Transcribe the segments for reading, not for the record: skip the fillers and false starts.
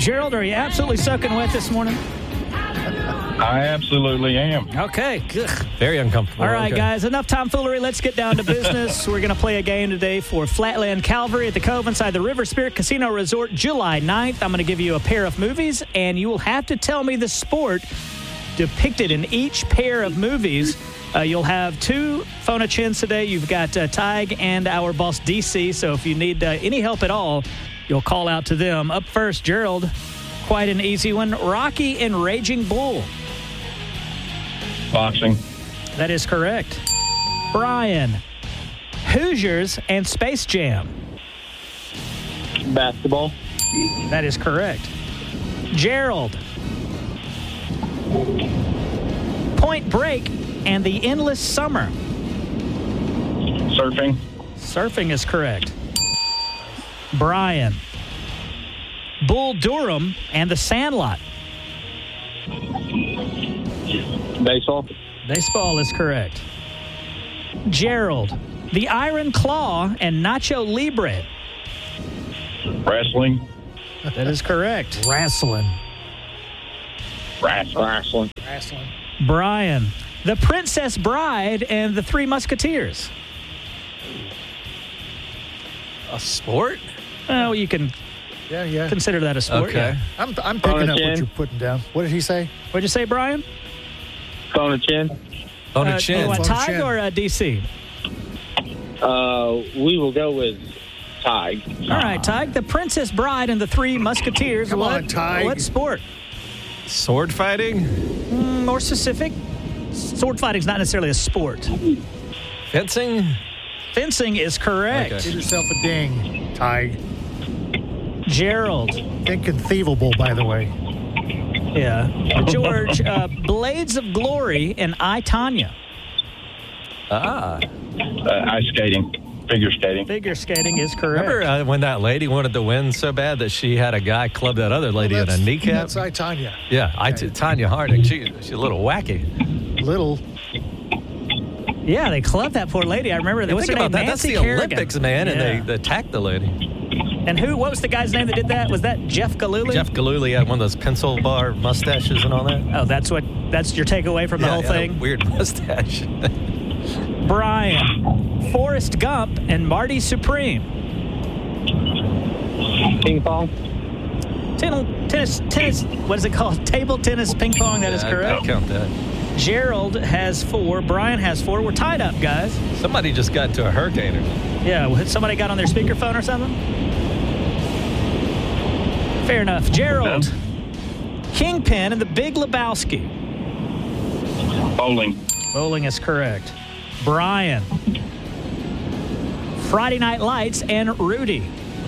Gerald, are you absolutely soaking wet this morning? I absolutely am. Okay. Ugh. Very uncomfortable. All right, Okay. guys, enough tomfoolery. Let's get down to business. We're going to play a game today for Flatland Calvary at the Cove inside the River Spirit Casino Resort, July 9th. I'm going to give you a pair of movies, and you will have to tell me the sport depicted in each pair of movies. You'll have two phone a chins today. You've got Tig and our boss, DC. So if you need any help at all, you'll call out to them. Up first, Gerald, quite an easy one. Rocky and Raging Bull. Boxing. That is correct. Brian, Hoosiers and Space Jam. Basketball. That is correct. Gerald, Point Break and the Endless Summer. Surfing. Surfing is correct. Brian, Bull Durham and the Sandlot. Baseball. Baseball is correct. Gerald, the Iron Claw and Nacho Libre. Wrestling. That is correct. Wrestling. Wrestling. Brian, The Princess Bride and the Three Musketeers. A sport? Oh, you can Yeah. consider that a sport. Okay. Yeah. I'm picking up what chin. you're putting down. What did he say? What'd you say, Brian? Phone a chin. On a You chin. want Phone a Tig chin. or DC? We will go with Tig. All right, Tig. The Princess Bride and the Three Musketeers. Come on, Tig. What sport? Sword fighting? More specific. Sword fighting's not necessarily a sport. Fencing? Fencing is correct. Okay. Give yourself a ding, Tig. Gerald. Inconceivable, by the way. Yeah. George, Blades of Glory and I, Tonya. Ice skating. Figure skating. Figure skating is correct. Remember when that lady wanted to win so bad that she had a guy club that other lady in a kneecap? That's I, Tanya. Yeah, Tanya Harding. She's a little wacky. Little. Yeah, they clubbed that poor lady. I remember that. What's her Think name? about that. That's Nancy the Kerrigan. Olympics, man, Yeah. and they attacked the lady. And what was the guy's name that did that? Was that Jeff Gillooly? Jeff Gillooly had one of those pencil bar mustaches and all that. Oh, that's your takeaway from the whole thing? Weird mustache. Brian, Forrest Gump and Marty Supreme. Ping pong. Tennis, what is it called? Table tennis, ping pong, that is correct. I count that. Gerald has 4. Brian has 4. We're tied up, guys. Somebody just got into a hurricane or something. Yeah, somebody got on their speakerphone or something? Fair enough. Gerald, Kingpin and the Big Lebowski. Bowling. Bowling is correct. Brian, Friday Night Lights and Rudy.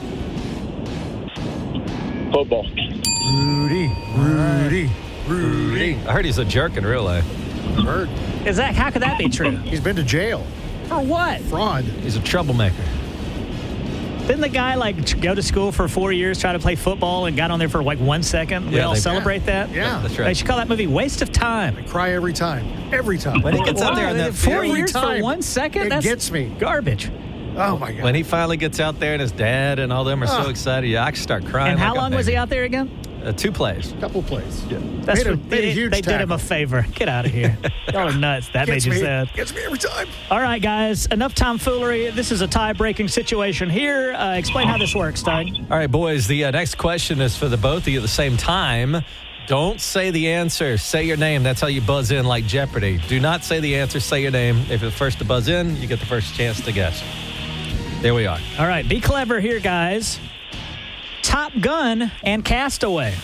Football. Rudy. I heard he's a jerk in real life. Heard. How could that be true? He's been to jail. For what? Fraud. He's a troublemaker. Didn't the guy go to school for 4 years, try to play football, and got on there for 1 second? We Yeah, all they- celebrate that? Yeah. That's They right. should call that movie Waste of Time. Cry every time. Every time. When he gets out there on that 4 every years for time. 1 second? It That's gets me. garbage. Oh, my God. When he finally gets out there and his dad and all them are so excited, yeah, I can start crying. And how like a long was he baby. out there again? 2 plays. Couple plays. That's Made a huge They did him a tackle. favor. Get out of here. Y'all are nuts. That made Gets you me. sad. Gets me every time. All right, guys. Enough tomfoolery. This is a tie-breaking situation here. Explain how this works, Stein. All right, boys, the next question is for the both of you at the same time. Don't say the answer. Say your name. That's how you buzz in like Jeopardy. Do not say the answer. Say your name. If you're the first to buzz in, you get the first chance to guess. There we are. All right, be clever here, guys. Top Gun and Castaway.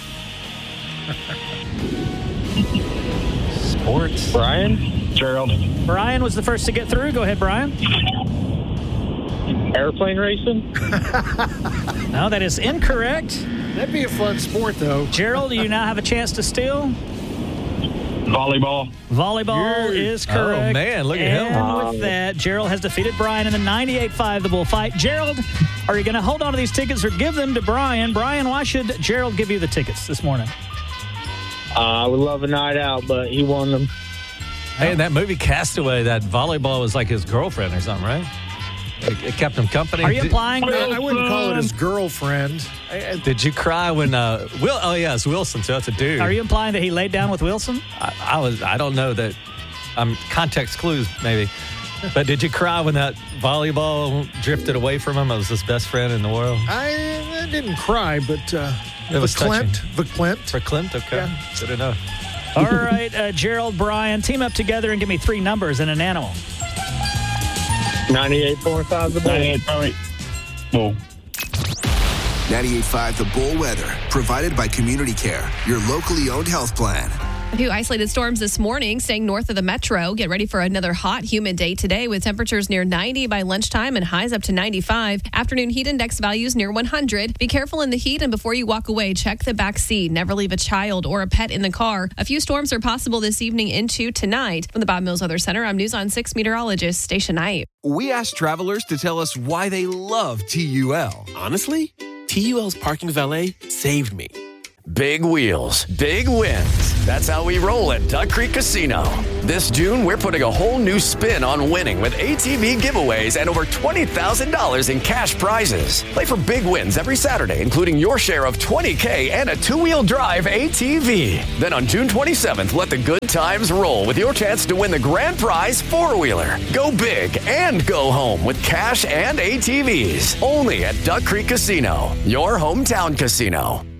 Sports. Brian. Gerald. Brian was the first to get through. Go ahead, Brian. Airplane racing. No, that is incorrect. That'd be a fun sport, though. Gerald, you now have a chance to steal. Volleyball. Volleyball is correct. Oh, man, look at him. And with that, Gerald has defeated Brian in the 98.5 The Bullfight. Gerald, are you going to hold on to these tickets or give them to Brian? Brian, why should Gerald give you the tickets this morning? I would love a night out, but he won them. Hey, in that movie Castaway, that volleyball was like his girlfriend or something, right? It kept him company. Are you implying I wouldn't call it his girlfriend. Did you cry when Oh yeah, it's Wilson. So that's a dude. Are you implying that he laid down with Wilson? I don't know that. Context clues maybe. But did you cry when that volleyball drifted away from him? It was his best friend in the world. I didn't cry, but was Verklempt. Verklempt? Okay. Yeah. Good enough. All right, Gerald, Brian, team up together and give me 3 numbers and an animal. 98.5 the Bull. 98.5 Bull. 98.5 The Bull weather, provided by Community Care, your locally owned health plan. A few isolated storms this morning, staying north of the metro. Get ready for another hot, humid day today with temperatures near 90 by lunchtime and highs up to 95. Afternoon heat index values near 100. Be careful in the heat, and before you walk away, check the back seat. Never leave a child or a pet in the car. A few storms are possible this evening into tonight. From the Bob Mills Weather Center, I'm News on 6 meteorologist Stacia Knight. We asked travelers to tell us why they love TUL. Honestly, TUL's parking valet saved me. Big wheels, big wins. That's how we roll at Duck Creek Casino. This June, we're putting a whole new spin on winning with ATV giveaways and over $20,000 in cash prizes. Play for big wins every Saturday, including your share of $20K and a 2-wheel drive ATV. Then on June 27th, let the good times roll with your chance to win the grand prize 4-wheeler. Go big and go home with cash and ATVs. Only at Duck Creek Casino, your hometown casino.